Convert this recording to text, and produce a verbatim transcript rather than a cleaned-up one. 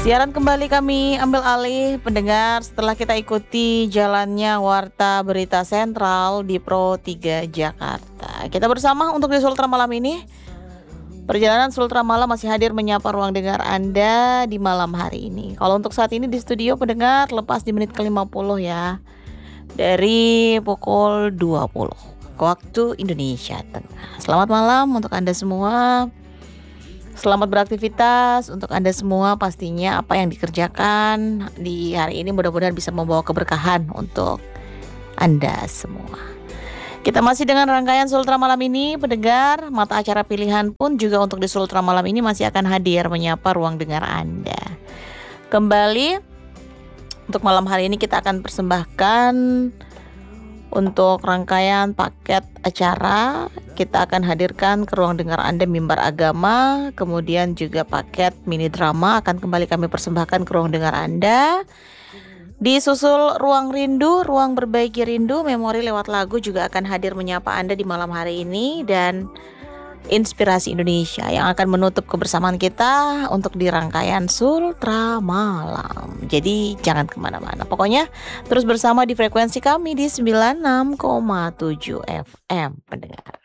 Siaran kembali kami ambil alih pendengar setelah kita ikuti jalannya Warta Berita Sentral di Pro tiga Jakarta. Kita bersama untuk di Sultra malam ini. Perjalanan Sultra Malam masih hadir menyapa ruang dengar Anda di malam hari ini. Kalau untuk saat ini di studio pendengar lepas di menit ke lima puluh ya. Dari pukul dua puluh waktu Indonesia Tengah. Selamat malam untuk Anda semua. Selamat beraktivitas untuk Anda semua, pastinya apa yang dikerjakan di hari ini mudah-mudahan bisa membawa keberkahan untuk Anda semua. Kita masih dengan rangkaian Sultra malam ini, pendengar. Mata acara pilihan pun juga untuk di Sultra malam ini masih akan hadir menyapa ruang dengar Anda. Kembali untuk malam hari ini kita akan persembahkan untuk rangkaian paket acara, kita akan hadirkan ke ruang dengar Anda Mimbar Agama, kemudian juga paket mini drama akan kembali kami persembahkan ke ruang dengar Anda. Disusul Ruang Rindu, Ruang Berbagi Rindu, memori lewat lagu juga akan hadir menyapa Anda di malam hari ini, dan Inspirasi Indonesia yang akan menutup kebersamaan kita untuk di rangkaian Sultra Malam. Jadi jangan kemana-mana, pokoknya terus bersama di frekuensi kami di sembilan puluh enam koma tujuh F M pendengar.